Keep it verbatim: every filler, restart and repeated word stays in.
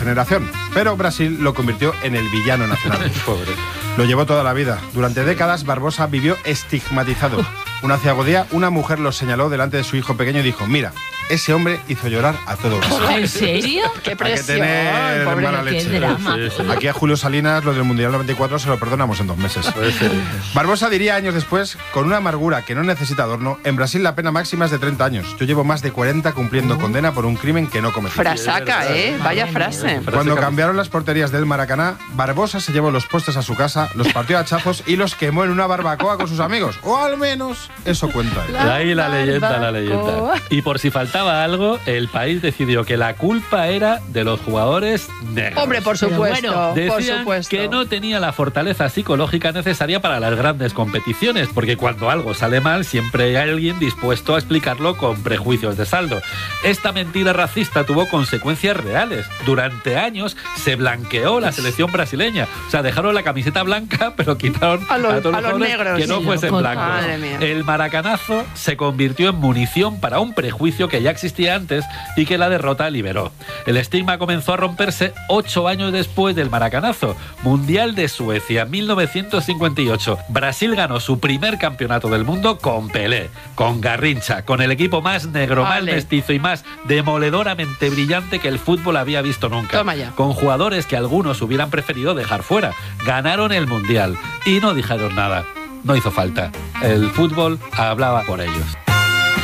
generación. Pero Brasil lo convirtió en el villano nacional. Pobre. Lo llevó toda la vida. Durante décadas, Barbosa vivió estigmatizado. Una ciago día, una mujer lo señaló delante de su hijo pequeño y dijo: mira, ese hombre hizo llorar a todo Brasil. ¿En serio? ¡Qué presión! Hay que tener Pobre, mala qué leche. drama. Sí, sí. Aquí a Julio Salinas, lo del Mundial noventa y cuatro, se lo perdonamos en dos meses. Barbosa diría años después, con una amargura que no necesita adorno: en Brasil la pena máxima es de treinta años. Yo llevo más de cuarenta cumpliendo condena por un crimen que no cometí. Frasaca, ¿eh? Vaya frase. Cuando cambiaron las porterías del Maracaná, Barbosa se llevó los postes a su casa, los partió a hachazos y los quemó en una barbacoa con sus amigos. O al menos eso cuenta él. Ahí la leyenda, la leyenda. Y por si faltaba algo, el país decidió que la culpa era de los jugadores negros. Hombre, por Pero supuesto, bueno, por Decían supuesto. que no tenía la fortaleza psicológica necesaria para las grandes competiciones, porque cuando algo sale mal siempre hay alguien dispuesto a explicarlo con prejuicios de saldo. Esta mentira racista tuvo consecuencias reales. Durante años se blanqueó la selección brasileña. O sea, dejaron la camiseta blanca, pero quitaron A los- a todos a los jugadores negros. que no Sí, fuesen loco. blancos. Madre mía. El maracanazo se convirtió en munición para un prejuicio que ya existía antes y que la derrota liberó. El estigma comenzó a romperse ocho años después del maracanazo. Mundial de Suecia, mil novecientos cincuenta y ocho. Brasil ganó su primer campeonato del mundo con Pelé, con Garrincha, con el equipo más negro, Vale. más mestizo y más demoledoramente brillante que el fútbol había visto nunca. Toma ya. Con jugadores que algunos hubieran preferido dejar fuera. Ganaron el Mundial y no dijeron nada. No hizo falta. El fútbol hablaba por ellos.